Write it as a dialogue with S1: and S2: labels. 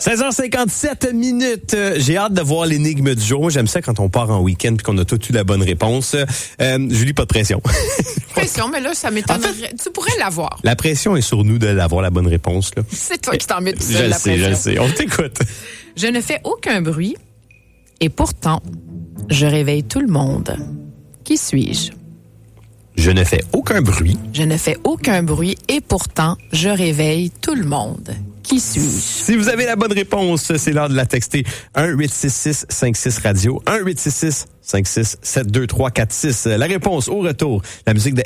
S1: 16h57. J'ai hâte de voir l'énigme du jour. Moi, j'aime ça quand on part en week-end et qu'on a tous eu la bonne réponse. Julie, pas de pression.
S2: Pression, mais là, ça m'étonnerait. En fait, tu pourrais l'avoir.
S1: La pression est sur nous d'avoir la bonne réponse. Là.
S2: C'est toi qui t'en mets tout seul, la pression.
S1: Je le sais. On t'écoute.
S2: Je ne fais aucun bruit et pourtant, je réveille tout le monde. Qui suis-je?
S1: Je ne fais aucun bruit.
S2: Je ne fais aucun bruit et pourtant, je réveille tout le monde. Qui suis-je?
S1: Si vous avez la bonne réponse, c'est l'heure de la texter 1-866-56-radio, 1-866-567-2346. La réponse au retour, la musique de